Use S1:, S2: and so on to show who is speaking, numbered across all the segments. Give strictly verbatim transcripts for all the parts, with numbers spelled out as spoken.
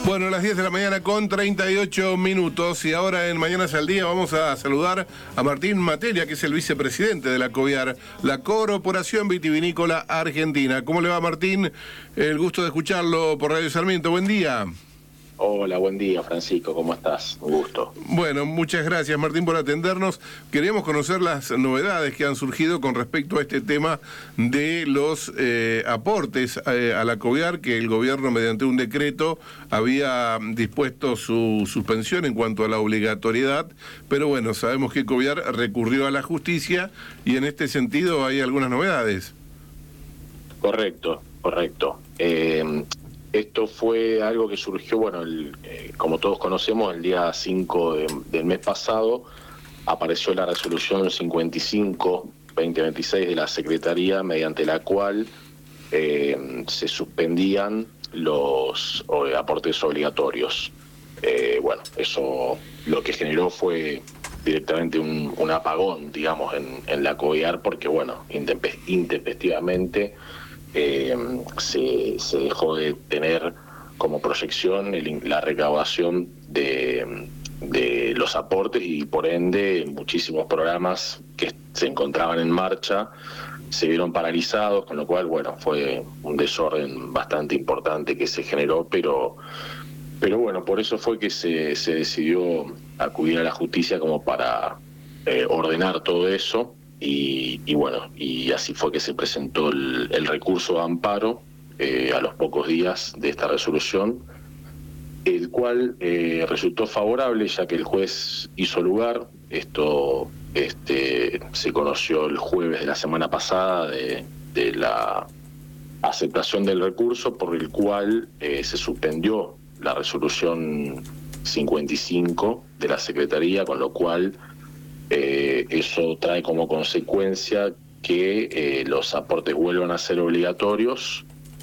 S1: Bueno, las diez de la mañana con treinta y ocho minutos y ahora en Mañanas al Día vamos a saludar a Martín Materia, que es el vicepresidente de la COVIAR, la Corporación Vitivinícola Argentina. ¿Cómo le va, Martín? El gusto de escucharlo por Radio Sarmiento. Buen día.
S2: Hola, buen día, Francisco, ¿cómo estás? Un gusto.
S1: Bueno, muchas gracias, Martín, por atendernos. Queríamos conocer las novedades que han surgido con respecto a este tema de los eh, aportes eh, a la COVIAR, que el gobierno, mediante un decreto, había dispuesto su suspensión en cuanto a la obligatoriedad, pero bueno, sabemos que COVIAR recurrió a la justicia y en este sentido hay algunas novedades.
S2: Correcto, correcto. Eh... Esto fue algo que surgió, bueno, el, eh, como todos conocemos, el día cinco de, del mes pasado apareció la resolución cincuenta y cinco barra veinte veintiséis de la Secretaría, mediante la cual eh, se suspendían los eh, aportes obligatorios. Eh, bueno, eso lo que generó fue directamente un, un apagón, digamos, en, en la COVIAR, porque, bueno, intempestivamente Eh, se, se dejó de tener como proyección el, la recaudación de, de los aportes y por ende muchísimos programas que se encontraban en marcha se vieron paralizados, con lo cual, bueno, fue un desorden bastante importante que se generó, pero pero bueno, por eso fue que se, se decidió acudir a la justicia como para eh, ordenar todo eso. Y, y bueno, y así fue que se presentó el, el recurso de amparo eh, a los pocos días de esta resolución, el cual eh, resultó favorable, ya que el juez hizo lugar. Esto este, se conoció el jueves de la semana pasada de, de la aceptación del recurso, por el cual eh, se suspendió la resolución cincuenta y cinco de la Secretaría, con lo cual Eh, eso trae como consecuencia que eh, los aportes vuelvan a ser obligatorios,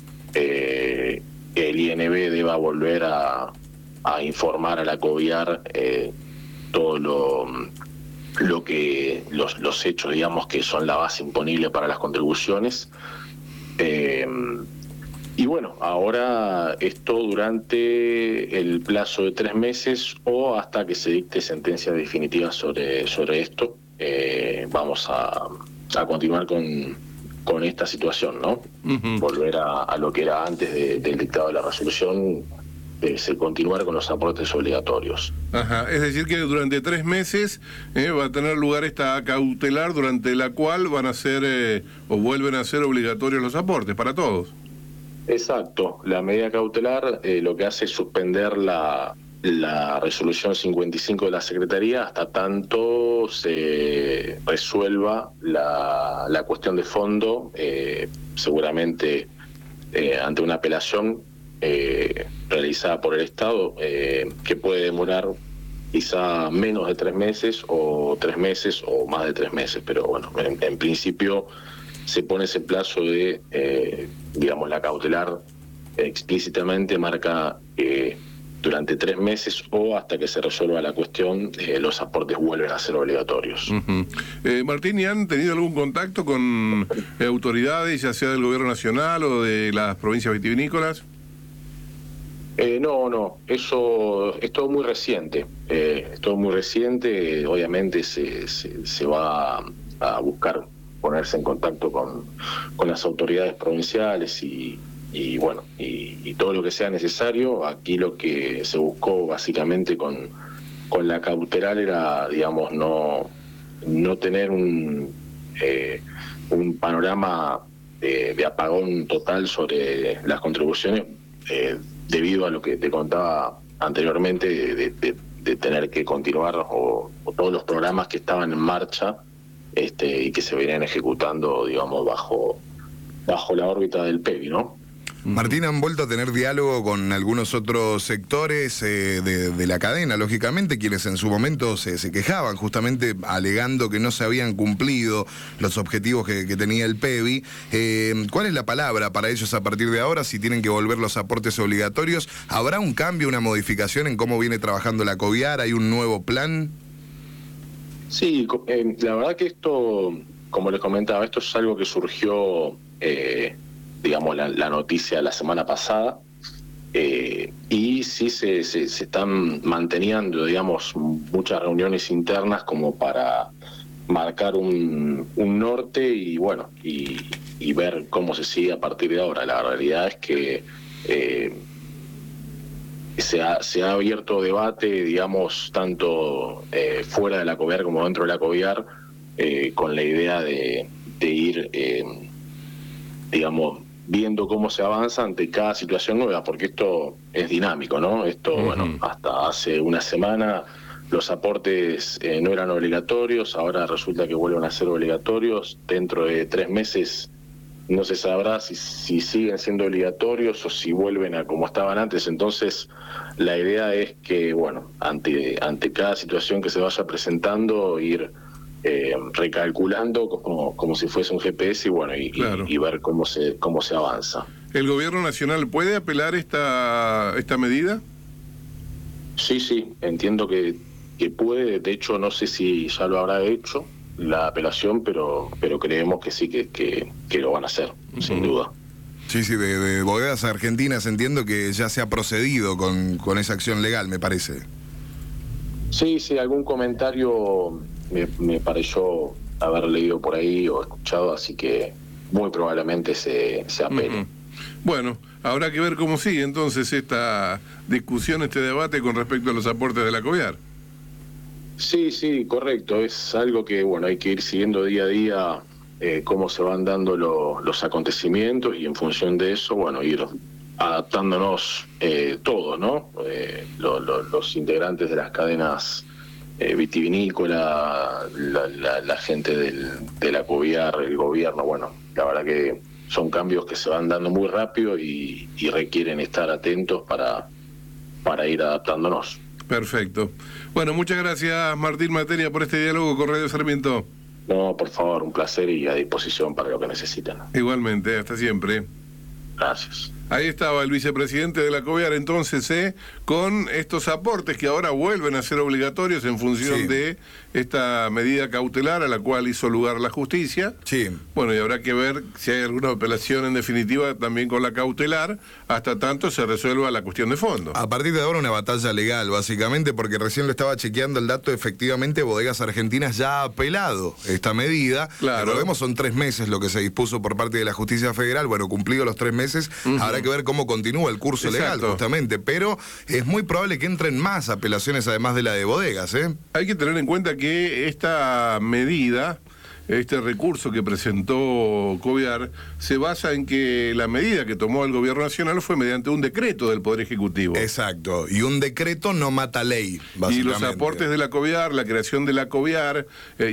S2: eh, el I N B deba volver a, a informar a la COVIAR eh, todo lo, lo que los, los hechos, digamos, que son la base imponible para las contribuciones. Eh, Y bueno, ahora esto durante el plazo de tres meses o hasta que se dicte sentencia definitiva sobre, sobre esto, eh, vamos a, a continuar con, con esta situación, ¿no? Uh-huh. Volver a, a lo que era antes de, del dictado de la resolución, eh, se continuar con los aportes obligatorios.
S1: Ajá, es decir que durante tres meses eh, va a tener lugar esta cautelar durante la cual van a ser eh, o vuelven a ser obligatorios los aportes para todos.
S2: Exacto, la medida cautelar eh, lo que hace es suspender la, la resolución cincuenta y cinco de la Secretaría hasta tanto se resuelva la, la cuestión de fondo, eh, seguramente eh, ante una apelación eh, realizada por el Estado, eh, que puede demorar quizá menos de tres meses o tres meses o más de tres meses, pero bueno, en, en principio se pone ese plazo de, eh, digamos, la cautelar explícitamente marca eh, durante tres meses o hasta que se resuelva la cuestión, eh, los aportes vuelven a ser obligatorios.
S1: Uh-huh. eh, Martín, ¿y han tenido algún contacto con eh, autoridades, ya sea del gobierno nacional o de las provincias vitivinícolas?
S2: Eh, no, no, eso es todo muy reciente, eh, es todo muy reciente, obviamente se, se, se va a, a buscar ponerse en contacto con, con las autoridades provinciales y, y bueno, y, y todo lo que sea necesario. Aquí lo que se buscó básicamente con, con la cautelar era, digamos, no, no tener un, eh, un panorama de, de apagón total sobre las contribuciones, eh, debido a lo que te contaba anteriormente de, de, de tener que continuar o, o todos los programas que estaban en marcha Este, y que se venían ejecutando, digamos, bajo bajo la órbita del P E V I, ¿no?
S3: Martín, ¿han vuelto a tener diálogo con algunos otros sectores eh, de, de la cadena, lógicamente, quienes en su momento se, se quejaban, justamente alegando que no se habían cumplido los objetivos que, que tenía el P E V I? Eh, ¿Cuál es la palabra para ellos a partir de ahora, si tienen que volver los aportes obligatorios? ¿Habrá un cambio, una modificación en cómo viene trabajando la COVIAR? ¿Hay un nuevo plan?
S2: Sí, eh, la verdad que esto, como les comentaba, esto es algo que surgió, eh, digamos, la, la noticia la semana pasada. Eh, y sí se, se, se están manteniendo, digamos, muchas reuniones internas como para marcar un, un norte y bueno, y, y ver cómo se sigue a partir de ahora. La realidad es que eh, se, ha, se ha abierto debate, digamos, tanto eh, fuera de la COVIAR como dentro de la COVIAR, eh, con la idea de, de ir, eh, digamos, viendo cómo se avanza ante cada situación nueva, porque esto es dinámico, ¿no? Esto, uh-huh. bueno, hasta hace una semana los aportes eh, no eran obligatorios, ahora resulta que vuelven a ser obligatorios. Dentro de tres meses no se sabrá si, si siguen siendo obligatorios o si vuelven a como estaban antes. Entonces, la idea es que, bueno, ante, ante cada situación que se vaya presentando, ir Eh, recalculando como, como si fuese un G P S y bueno y, claro. y, y ver cómo se cómo se avanza.
S1: ¿El gobierno nacional puede apelar esta esta medida?
S2: Sí, sí, entiendo que, que puede. De hecho, no sé si ya lo habrá hecho la apelación, pero pero creemos que sí que, que, que lo van a hacer, uh-huh. sin duda.
S3: Sí, sí, de, de Bodegas Argentinas entiendo que ya se ha procedido con, con esa acción legal, me parece.
S2: Sí, sí, algún comentario Me, me pareció haber leído por ahí o escuchado, así que muy probablemente se, se apele.
S1: Uh-huh. Bueno, habrá que ver cómo sigue entonces esta discusión, este debate con respecto a los aportes de la COVIAR.
S2: Sí, sí, correcto. Es algo que, bueno, hay que ir siguiendo día a día eh, cómo se van dando lo, los acontecimientos y en función de eso, bueno, ir adaptándonos eh, todos, ¿no? Eh, lo, lo, los integrantes de las cadenas Eh, vitivinícola, la, la, la gente del, de la COVIAR, el gobierno, bueno, la verdad que son cambios que se van dando muy rápido y, y requieren estar atentos para, para ir adaptándonos.
S1: Perfecto. Bueno, muchas gracias Martín Materia por este diálogo con Radio Sarmiento.
S2: No, por favor, un placer y a disposición para lo que necesiten.
S1: Igualmente, hasta siempre.
S2: Gracias.
S1: Ahí estaba el vicepresidente de la COVIAR entonces, ¿eh? con estos aportes que ahora vuelven a ser obligatorios en función sí. de esta medida cautelar a la cual hizo lugar la justicia.
S3: Sí.
S1: Bueno, y habrá que ver si hay alguna apelación en definitiva también con la cautelar, hasta tanto se resuelva la cuestión de fondo.
S3: A partir de ahora una batalla legal, básicamente, porque recién lo estaba chequeando el dato, efectivamente Bodegas Argentinas ya ha apelado esta medida.
S1: Claro.
S3: Recordemos, son tres meses lo que se dispuso por parte de la Justicia Federal. Bueno, cumplidos los tres meses, uh-huh. habrá que ver cómo continúa el curso Exacto. legal, justamente, pero es muy probable que entren más apelaciones además de la de Bodegas, ¿eh?
S1: Hay que tener en cuenta que esta medida, este recurso que presentó COVIAR, se basa en que la medida que tomó el gobierno nacional fue mediante un decreto del Poder Ejecutivo.
S3: Exacto, y un decreto no mata ley, básicamente.
S1: Y los aportes de la COVIAR, la creación de la COVIAR... Eh,